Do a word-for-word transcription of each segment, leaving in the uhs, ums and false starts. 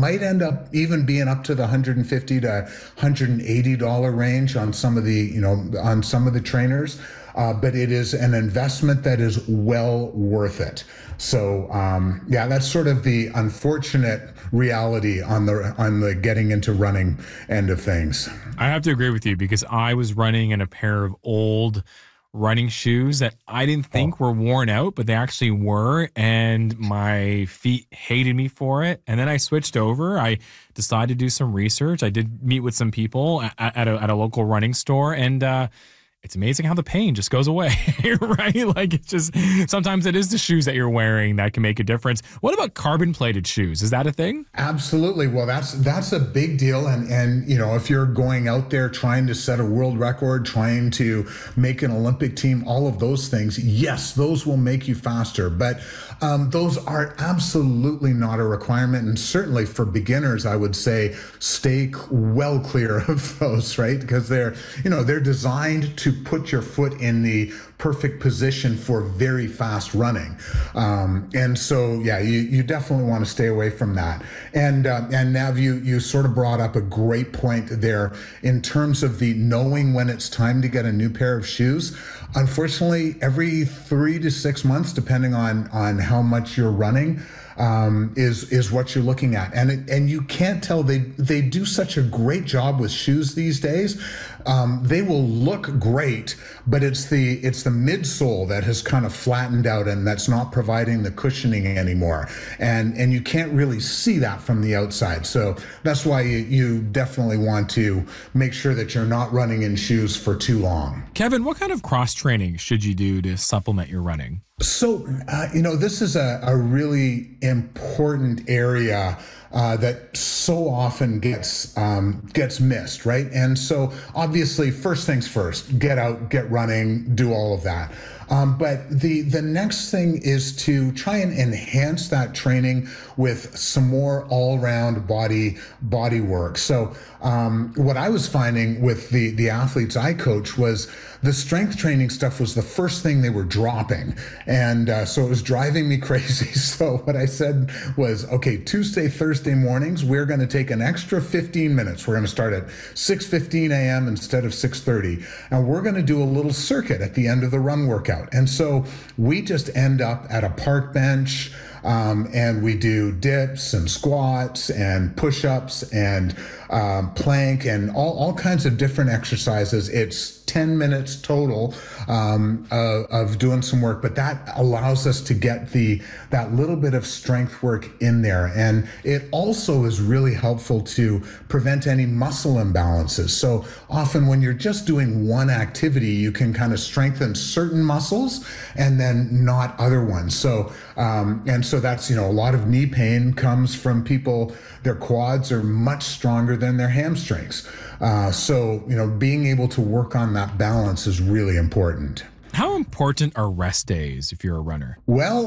might end up even being up to the one hundred fifty to one hundred eighty dollar range on some of the, you know, on some of the trainers. Uh, but it is an investment that is well worth it. So um, yeah, that's sort of the unfortunate reality on the on the getting into running end of things. I have to agree with you because I was running in a pair of old running shoes that I didn't think oh. were worn out, but they actually were, and my feet hated me for it. And then I switched over. I decided to do some research. I did meet with some people at, at, a, at a local running store, and uh, it's amazing how the pain just goes away, right? Like it's just, sometimes it is the shoes that you're wearing that can make a difference. What about carbon plated shoes? Is that a thing? Absolutely. Well, that's, that's a big deal. And, and, you know, if you're going out there trying to set a world record, trying to make an Olympic team, all of those things, yes, those will make you faster, but um, those are absolutely not a requirement. And certainly for beginners, I would say stay well clear of those, right? Because they're, you know, they're designed to put your foot in the perfect position for very fast running. Um, and so, yeah, you, you definitely want to stay away from that. And uh, and Nav, you, you sort of brought up a great point there in terms of the knowing when it's time to get a new pair of shoes. Unfortunately, every three to six months, depending on, on how much you're running, um, is is what you're looking at. And it, and you can't tell, they, they do such a great job with shoes these days. Um, they will look great, but it's the it's the midsole that has kind of flattened out and that's not providing the cushioning anymore. And and you can't really see that from the outside. So that's why you, you definitely want to make sure that you're not running in shoes for too long. Kevin, what kind of cross training should you do to supplement your running? So, uh, you know, this is a, a really important area uh, that so often gets um, gets missed, right? And so obviously, first things first, get out, get running, do all of that. Um, but the the next thing is to try and enhance that training with some more all-round body body work. So um, what I was finding with the the athletes I coach was the strength training stuff was the first thing they were dropping, and uh, so it was driving me crazy. So what I said was, okay, Tuesday, Thursday mornings, we're going to take an extra fifteen minutes. We're going to start at six fifteen a.m. instead of six thirty, and we're going to do a little circuit at the end of the run workout. And so we just end up at a park bench, um, and we do dips and squats and push-ups and um, plank and all, all kinds of different exercises. It's ten minutes total um, uh, of doing some work, but that allows us to get the that little bit of strength work in there. And it also is really helpful to prevent any muscle imbalances. So often when you're just doing one activity, you can kind of strengthen certain muscles and then not other ones. So um, and so that's, you know, a lot of knee pain comes from people, their quads are much stronger than their hamstrings. Uh, so, you know, being able to work on that balance is really important. How important are rest days if you're a runner? Well,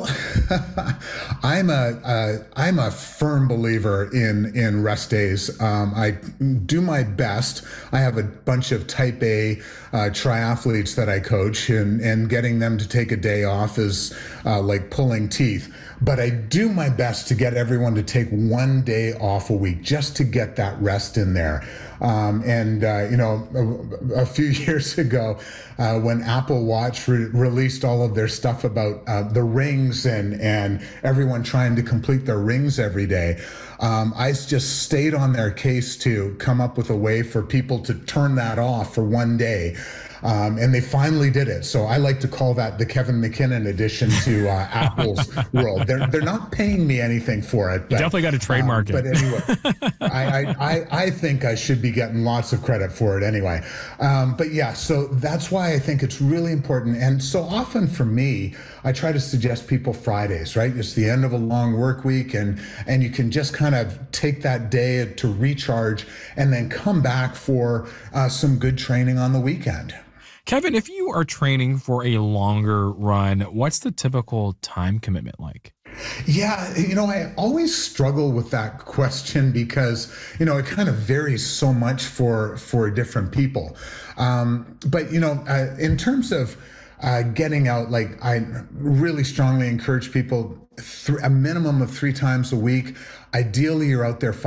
I'm a uh, I'm a firm believer in in rest days. Um, I do my best. I have a bunch of type A uh, triathletes that I coach, and and getting them to take a day off is uh, like pulling teeth. But I do my best to get everyone to take one day off a week just to get that rest in there. Um, and, uh, you know, a, a few years ago, uh, when Apple Watch re- released all of their stuff about uh, the rings and, and everyone trying to complete their rings every day, um, I just stayed on their case to come up with a way for people to turn that off for one day. Um, and they finally did it. So I like to call that the Kevin McKinnon addition to uh, Apple's world. They're they're not paying me anything for it. But, you definitely got to trademark um, it. But anyway, I, I, I think I should be getting lots of credit for it anyway. Um, but yeah, so that's why I think it's really important. And so often for me, I try to suggest people Fridays, right? It's the end of a long work week, and and you can just kind of take that day to recharge and then come back for uh, some good training on the weekend. Kevin, if you are training for a longer run, what's the typical time commitment like? Yeah, you know, I always struggle with that question because, you know, it kind of varies so much for for different people. Um, but, you know, uh, in terms of uh, getting out, like I really strongly encourage people th- a minimum of three times a week. Ideally, you're out there